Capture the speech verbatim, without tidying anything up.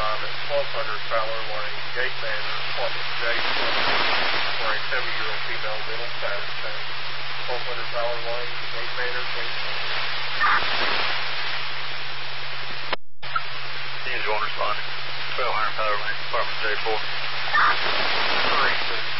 time at twelve hundred Fowler Lane, Gate Manor, apartment J four, for a seven-year-old female mental status change. twelve hundred Fowler Lane, Gate Manor, Gate four. Teams one responding. twelve hundred Fowler Lane, apartment J four. three two.